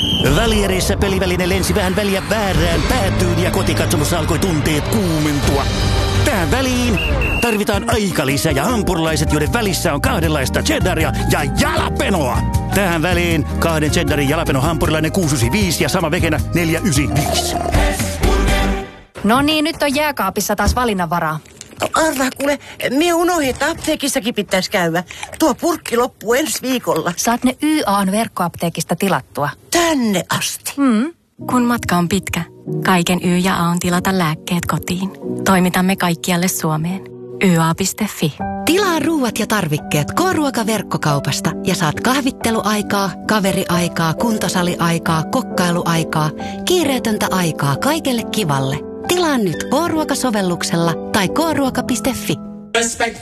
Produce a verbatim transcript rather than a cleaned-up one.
Väliereissä peliväline lensi vähän väliä väärään päätyyn ja kotikatsomossa alkoi tunteet kuumentua. Tähän väliin tarvitaan aikalisä ja hampurilaiset, joiden välissä on kahdenlaista cheddaria ja jalapenoa. Tähän väliin kahden cheddarin jalapeno hampurilainen kuusi yhdeksänkymmentäviisi ja sama vekenä neljä yhdeksänkymmentäviisi. No niin, nyt on jääkaapissa taas valinnanvaraa. Arvaa kuule, me unohdin, että apteekissakin pitäisi käydä. Tuo purkki loppuu ensi viikolla. Saat ne Y A:n verkkoapteekista tilattua. Tänne asti. Mm. Kun matka on pitkä, kaiken Y ja A on tilata lääkkeet kotiin. Toimitamme kaikkialle Suomeen. y a piste f i. Tilaa ruuat ja tarvikkeet K-ruoka-verkkokaupasta ja saat kahvitteluaikaa, kaveriaikaa, kuntosaliaikaa, kokkailuaikaa, kiireetöntä aikaa kaikelle kivalle. Tilaa nyt K-ruoka-sovelluksella tai k ruoka piste f i. Respect